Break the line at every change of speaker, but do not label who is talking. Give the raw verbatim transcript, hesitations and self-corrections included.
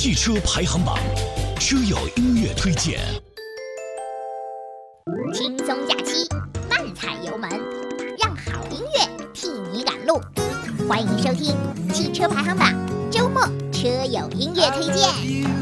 汽车排行榜，车友音乐推荐。
轻松假期，慢踩油门，让好音乐替你赶路。欢迎收听汽车排行榜周末车友音乐推荐。